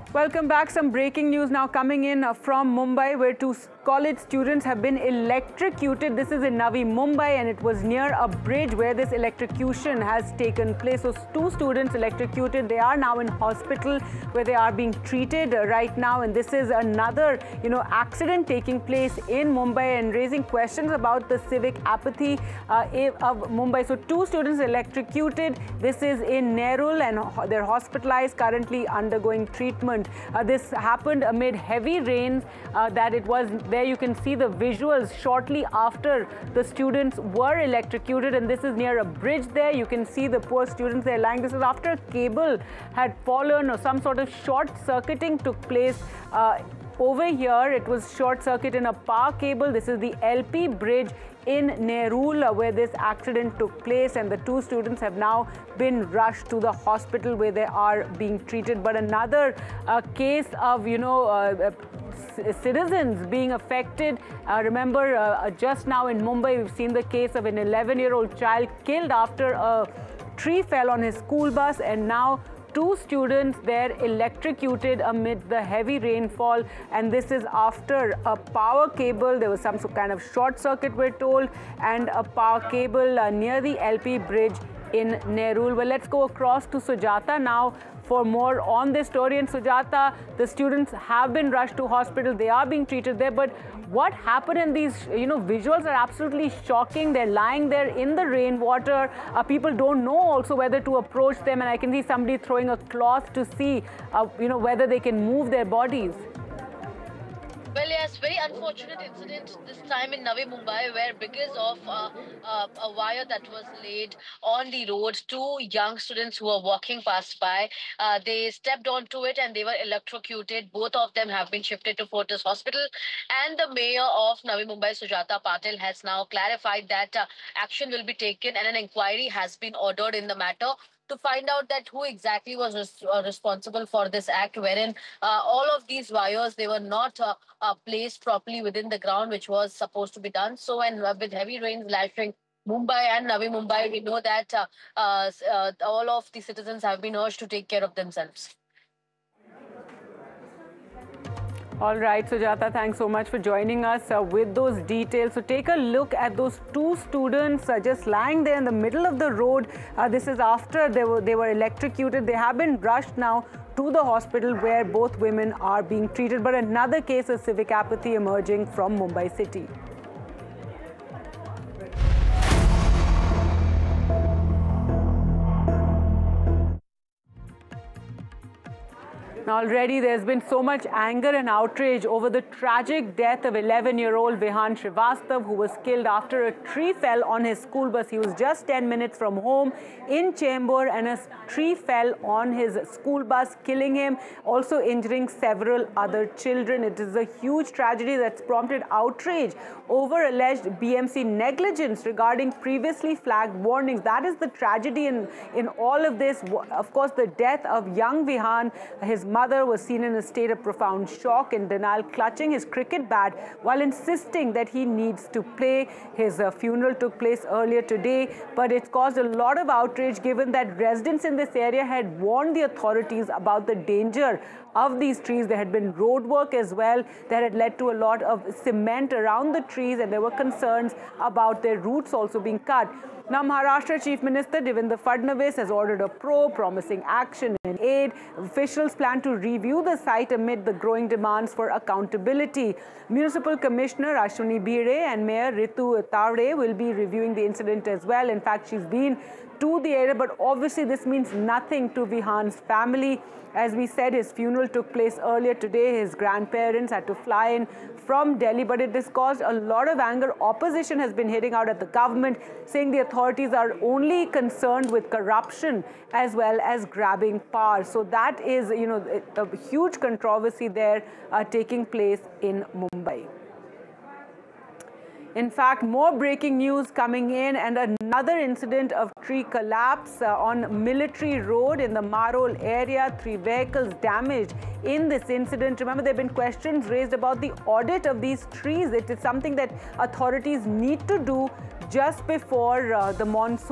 Welcome back. Some breaking news now coming in from Mumbai, where two college students have been electrocuted. This is in Navi Mumbai, and it was near a bridge where this electrocution has taken place. So two students electrocuted. They are now in hospital where they are being treated right now. And this is another, accident taking place in Mumbai and raising questions about the civic apathy of Mumbai. So two students electrocuted. This is in Nerul, and they're hospitalized, currently undergoing treatment. This happened amid heavy rains. There you can see the visuals shortly after the students were electrocuted, and this is near a bridge there. You can see the poor students there lying. This is after a cable had fallen or some sort of short circuiting took place. Over here, it was short circuit in a power cable. This is the LP bridge in Nerul where this accident took place, and the two students have now been rushed to the hospital where they are being treated. But another case of, citizens being affected. Remember, just now in Mumbai, we've seen the case of an 11-year-old child killed after a tree fell on his school bus, and now two students there electrocuted amid the heavy rainfall, and this is after a power cable. There was some kind of short circuit, we're told, and a power cable near the LP bridge in Nerul. Well, let's go across to Sujata now for more on this story. And Sujata, the students have been rushed to hospital. They are being treated there. But what happened in these, visuals are absolutely shocking. They're lying there in the rainwater. People don't know also whether to approach them. And I can see somebody throwing a cloth to see, whether they can move their bodies. Well, yes, very unfortunate incident this time in Navi Mumbai, where because of a wire that was laid on the road, two young students who were walking past by, they stepped onto it and they were electrocuted. Both of them have been shifted to Fortis Hospital, and the mayor of Navi Mumbai, Sujata Patil, has now clarified that action will be taken and an inquiry has been ordered in the matter to find out that who exactly was responsible for this act, wherein all of these wires, they were not placed properly within the ground, which was supposed to be done. So, and with heavy rains lashing Mumbai and Navi Mumbai, we know that all of the citizens have been urged to take care of themselves. All right, Sujata, thanks so much for joining us with those details. So take a look at those two students just lying there in the middle of the road. This is after they were electrocuted. They have been rushed now to the hospital where both women are being treated. But another case of civic apathy emerging from Mumbai city. Already there's been so much anger and outrage over the tragic death of 11-year-old Vihan Srivastav, who was killed after a tree fell on his school bus. He was just 10 minutes from home in Chembur, and a tree fell on his school bus, killing him, also injuring several other children. It is a huge tragedy that's prompted outrage over alleged BMC negligence regarding previously flagged warnings. That is the tragedy in all of this. Of course, the death of young Vihan. His mother was seen in a state of profound shock and denial, clutching his cricket bat while insisting that he needs to play. His funeral took place earlier today, but it caused a lot of outrage given that residents in this area had warned the authorities about the danger of these trees. There had been road work as well that had led to a lot of cement around the trees, and there were concerns about their roots also being cut. Now, Maharashtra Chief Minister Devendra Fadnavis has ordered a probe promising action and aid. Officials plan to review the site amid the growing demands for accountability. Municipal Commissioner Ashwini Bhire and Mayor Ritu Tavre will be reviewing the incident as well. In fact, she's been to the area, but obviously this means nothing to Vihan's family. As we said, his funeral took place earlier today. His grandparents had to fly in from Delhi, but it has caused a lot of anger. Opposition has been hitting out at the government, saying the authorities are only concerned with corruption as well as grabbing power. So that is, a huge controversy there taking place in Mumbai. In fact, more breaking news coming in, and another incident of tree collapse on Military Road in the Marol area. 3 vehicles damaged in this incident. Remember, there have been questions raised about the audit of these trees. It is something that authorities need to do just before the monsoon.